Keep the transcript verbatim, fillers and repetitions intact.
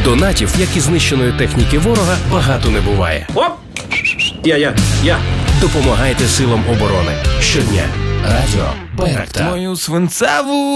Донатів, як і знищеної техніки ворога, багато не буває. Оп! Я, я, я. Допомагайте силам оборони. Щодня. Радіо Байрактар. Мою свинцеву